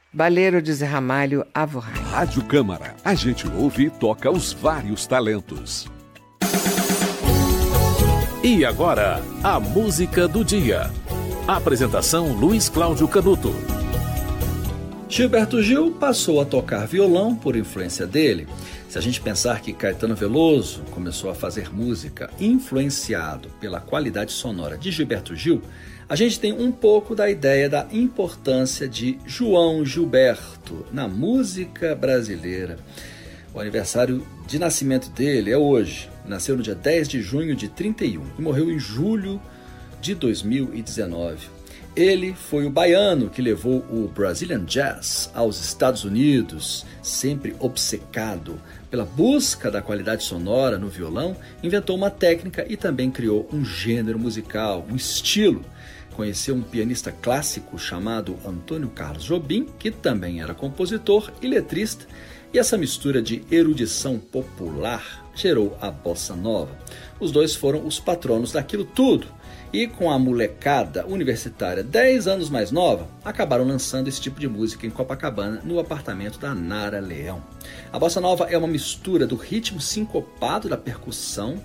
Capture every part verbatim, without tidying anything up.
Baleiro de Zé Ramalho, Avorai. Rádio Câmara, a gente ouve e toca os vários talentos. E agora, a música do dia. Apresentação Luiz Cláudio Canuto. Gilberto Gil passou a tocar violão por influência dele. Se a gente pensar que Caetano Veloso começou a fazer música influenciado pela qualidade sonora de Gilberto Gil, a gente tem um pouco da ideia da importância de João Gilberto na música brasileira. O aniversário de nascimento dele é hoje. Nasceu no dia dez de junho de trinta e um e morreu em julho de dois mil e dezenove. Ele foi o baiano que levou o Brazilian Jazz aos Estados Unidos, sempre obcecado pela busca da qualidade sonora no violão, inventou uma técnica e também criou um gênero musical, um estilo. Conheceu um pianista clássico chamado Antônio Carlos Jobim, que também era compositor e letrista, e essa mistura de erudição popular gerou a bossa nova. Os dois foram os patronos daquilo tudo. E com a molecada universitária dez anos mais nova, acabaram lançando esse tipo de música em Copacabana, no apartamento da Nara Leão. A bossa nova é uma mistura do ritmo sincopado da percussão,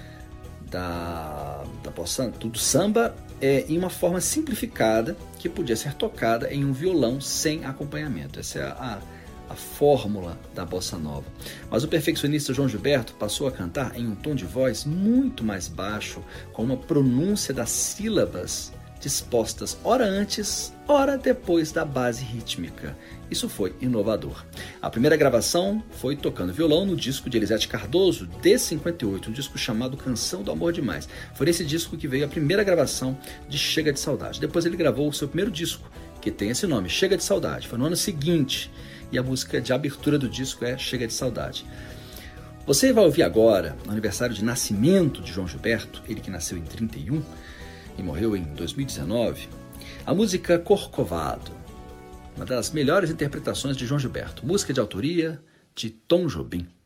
da, da bossa, do samba, é, em uma forma simplificada que podia ser tocada em um violão sem acompanhamento. Essa é a, a fórmula da bossa nova. Mas o perfeccionista João Gilberto passou a cantar em um tom de voz muito mais baixo, com uma pronúncia das sílabas dispostas ora antes, ora depois da base rítmica. Isso foi inovador. A primeira gravação foi tocando violão no disco de Elisete Cardoso, de cinquenta e oito, um disco chamado Canção do Amor Demais. Foi nesse disco que veio a primeira gravação de Chega de Saudade. Depois ele gravou o seu primeiro disco, que tem esse nome, Chega de Saudade. Foi no ano seguinte, e a música de abertura do disco é Chega de Saudade. Você vai ouvir agora, no aniversário de nascimento de João Gilberto, ele que nasceu em trinta e um e morreu em dois mil e dezenove, a música Corcovado, uma das melhores interpretações de João Gilberto, música de autoria de Tom Jobim.